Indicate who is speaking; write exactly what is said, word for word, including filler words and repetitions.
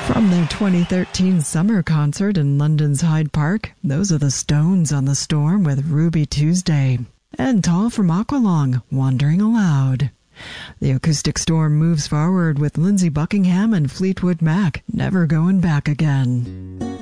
Speaker 1: From their twenty thirteen summer concert in London's Hyde Park, those are the Stones on the Storm with Ruby Tuesday. And Tall from Aqualung, Wandering Aloud. The Acoustic Storm moves forward with Lindsey Buckingham and Fleetwood Mac, Never Going Back Again.